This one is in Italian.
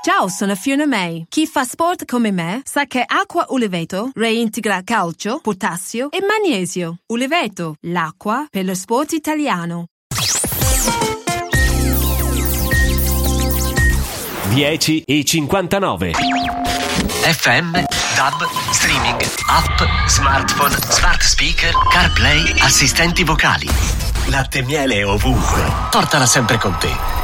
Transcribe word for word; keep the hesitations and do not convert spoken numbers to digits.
Ciao, sono Fiona May. Chi fa sport come me sa che acqua Uliveto reintegra calcio, potassio e magnesio. Uliveto, l'acqua per lo sport italiano. dieci e cinquantanove. F M, D A B, streaming, app, smartphone, smart speaker, CarPlay, assistenti vocali. Latte e miele ovunque. Portala sempre con te.